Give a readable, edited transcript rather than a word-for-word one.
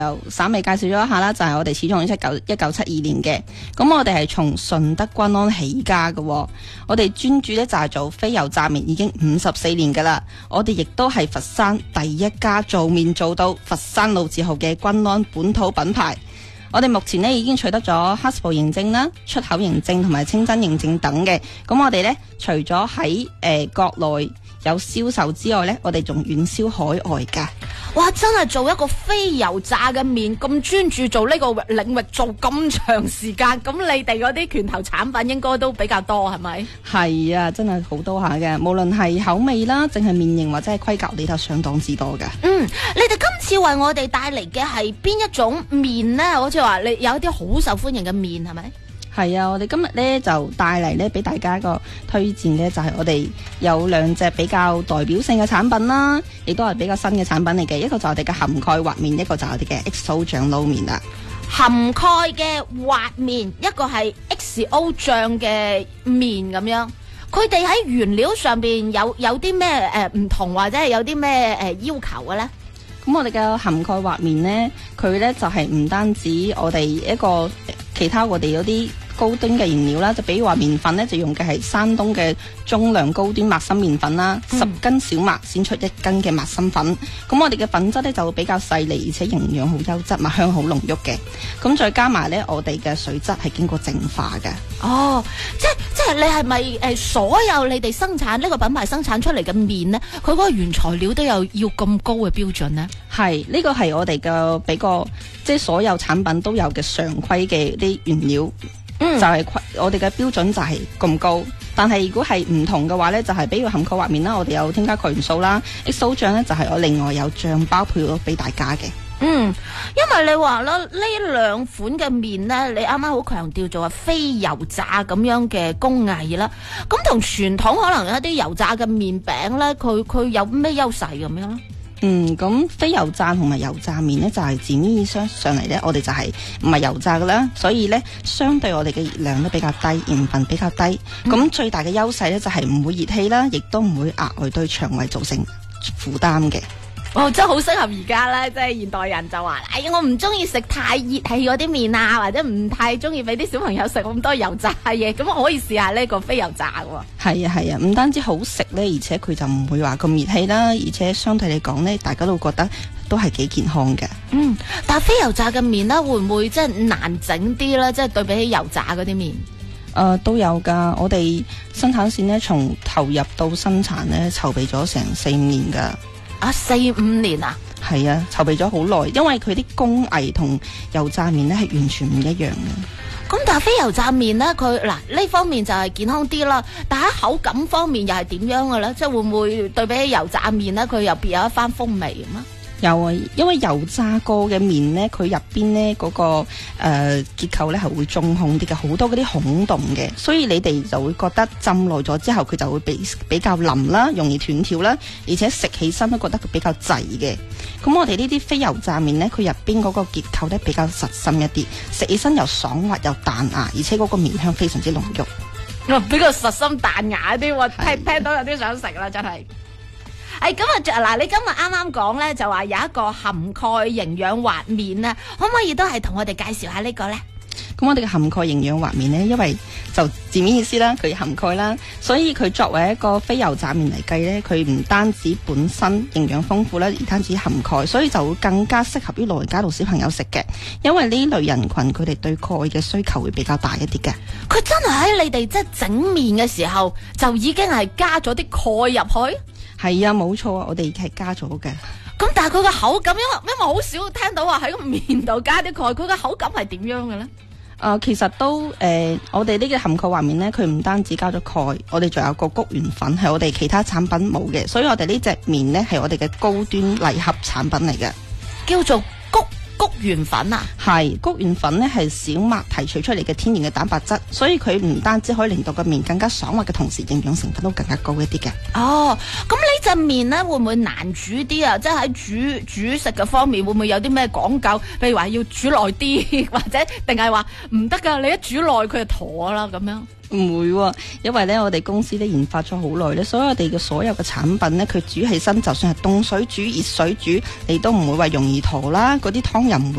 稍微介紹咗一下啦，就係我哋始創於1972年嘅，咁我哋係從順德均安起家嘅，我哋專注呢就係做非油炸麵已經54年噶啦，我哋亦都係佛山第一家做麵做到佛山老字號嘅均安本土品牌。我哋目前呢已經取得咗黑士部認證啦、出口認證同埋清真認證等嘅，咁我哋呢除咗喺國內有銷售之外呢，我哋仲遠銷海外噶。 哇！真係做一個非油炸嘅麵，咁專注做呢個領域做咁長時間，咁你哋嗰啲拳頭產品應該都比較多係咪？ 係啊，真係好多下嘅，無論係口味啦，淨係麵型或者係規格，你都相當之多噶。 你哋今次為我哋帶嚟嘅係邊一種麵呢？好似話你有一啲好受歡迎嘅麵係咪？ 係啊，我哋今日呢就帶嚟呢俾大家一個推薦呢，就係我哋有兩隻比較代表性嘅產品啦，亦都係比較新嘅產品嚟嘅。一個就係我哋嘅含蓋滑麵，一個就係我哋嘅 XO 醬撈麵啦。 含蓋嘅滑麵，一個係 XO 醬嘅麵咁樣。佢哋喺原料上邊有啲咩唔同，或者係有啲咩要求嘅呢？ 咁我哋嘅含蓋滑麵呢，佢呢就係唔單止我哋一個其他我哋有啲高端嘅原料啦，就比如話麵粉呢，就用嘅係山東嘅中量高端麥芯麵粉啦，10斤小麥先出1斤嘅麥芯粉。咁我哋嘅粉質呢就會比較細膩，而且營養好優質，麥香好濃郁嘅。咁再加埋呢，我哋嘅水質係經過淨化嘅。 哦，即係你係咪所有你哋生產呢個品牌生產出嚟嘅麵呢，佢嗰個原材料都有要咁高嘅標準呢？ 係，呢個係我哋嘅比個即係所有產品都有嘅常規嘅啲原料。就係我哋嘅標準就係咁高，但係如果係唔同嘅話呢，就係比如含蓋滑麵啦，我哋有添加鈣元素啦，XO 醬呢就係我另外有醬包配咗俾大家嘅。 因為你話啦，呢兩款嘅麵呢，你啱啱好強調做話非油炸咁樣嘅工藝啦，咁同傳統可能一啲油炸嘅麵餅呢，佢有咩優勢咁樣？ 咁非油炸同埋油炸麵呢，就係字面上嚟呢，我哋就係唔係油炸噶啦，所以呢，相對我哋嘅熱量都比較低，鹽分比較低。咁最大嘅優勢呢，就係唔會熱氣啦，亦都唔會額外對腸胃造成負擔嘅。 真係好適合而家咧，即係現代人就話，我唔中意食太熱氣嗰啲麵啊，或者唔太中意俾啲小朋友食咁多油炸嘢，咁我可以試下呢個非油炸嘅。係啊，唔單止好食呢，而且佢就唔會話咁熱氣啦，而且相對嚟講呢，大家都覺得都係幾健康嘅。 但係非油炸嘅麵呢，會唔會即係難整啲呢？即係對比起油炸嗰啲麵？ 都有噶，我哋生產線呢，從投入到生產呢，籌備咗成4-5年噶。 4-5年啊？ 係啊，籌備咗好耐，因為佢啲工藝同油炸麵呢係完全唔一樣嘅。 咁但係非油炸麵呢，佢嗱呢方面就係健康啲啦，但係口感方面又係點樣嘅呢？即係會唔會對比起油炸麵呢，佢又別有一番風味咁啊？ 有啊，因為油炸過嘅麵呢，佢入邊呢嗰個結構呢係會中空啲嘅，好多嗰啲孔洞嘅，所以你哋就會覺得浸耐咗之後，佢就會比較腍啦，容易斷條啦，而且食起身都覺得佢比較滯嘅。咁我哋呢啲非油炸麵呢，佢入邊嗰個結構呢比較實心一啲，食起身又爽滑又彈牙，而且嗰個麵香非常之濃郁。 比較實心彈牙啲，我聽到有啲想食啦，真係。咁啊，你今日啱啱講咧，就話有一個含鈣營養滑麵咧，可唔可以都係同我哋介紹下呢個呢？ 咁我哋嘅含鈣營養滑麵呢，因為就字面意思啦，佢含鈣啦，所以佢作為一個非油炸麵嚟計呢，佢唔單止本身營養豐富啦，而單止含鈣，所以就會更加適合於老人家同小朋友食嘅。因為呢類人群佢哋對鈣嘅需求會比較大一啲嘅。佢真係喺你哋即係整麵嘅時候就已經係加咗啲鈣入去？係啊，冇錯啊，我哋係加咗嘅。 咁但係佢個口感，因為好少聽到話喺個麵度加啲鈣，佢個口感係點樣嘅咧？ 其實都我哋呢個含鈣滑麵呢，佢唔單止加咗鈣，我哋仲有個谷原粉係我哋其他產品冇嘅，所以我哋呢隻麵呢係我哋嘅高端禮盒產品嚟嘅， 叫做谷原粉啊。係谷原粉呢係小麥提取出嚟嘅天然嘅蛋白質，所以佢唔單止可以令到個麵更加爽滑嘅同時，營養成分都更加高一啲嘅。 咁呢隻麵咧會唔會難煮啲啊？即係喺煮食嘅方面會唔會有啲咩講究？譬如話要煮耐啲，或者定係話唔得噶？你一煮耐佢就坨啦咁樣。 唔會喎，因為咧我哋公司咧研發咗好耐咧，所以我哋嘅所有嘅產品咧，佢煮起身就算係凍水煮、熱水煮，你都唔會話容易坨啦，嗰啲湯又唔會